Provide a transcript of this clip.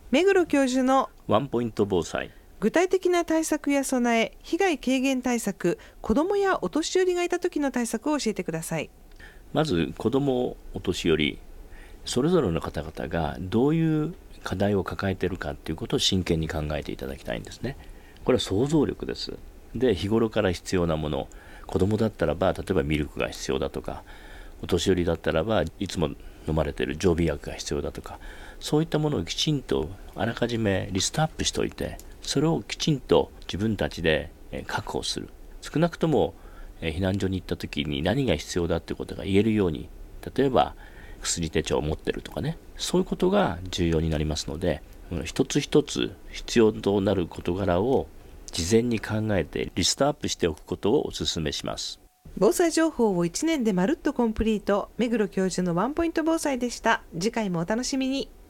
目黒教授のワンポイント防災。 具体的な対策や備え、被害軽減対策、子どもやお年寄りがいた時の対策を教えてください。 まず子ども、お年寄り、それぞれの方々がどういう課題を抱えているかということを真剣に考えていただきたいんですね。これは想像力です。で、日頃から必要なもの、子どもだったらば例えばミルクが必要だとか、お年寄りだったらばいつも飲まれている常備薬が必要だとか、そういったものをきちんとあらかじめリストアップしておいて、それをきちんと自分たちで確保する。少なくとも避難所に行った時に何が必要だということが言えるように、例えば薬手帳を持ってるとかね、そういうことが重要になりますので、一つ一つ必要となる事柄を事前に考えてリストアップしておくことをお勧めします。 防災情報を1年でまるっとコンプリート、目黒教授のワンポイント防災でした。次回もお楽しみに。